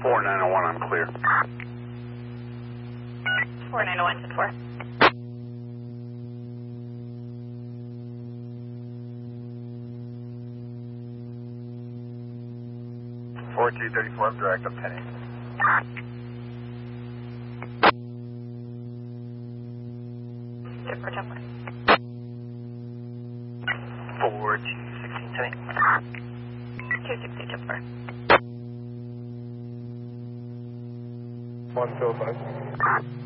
4901, I'm clear. 4901, 10-4. Direct up 10. 10-4, 10-4. 4216, 260, 10-4. 105.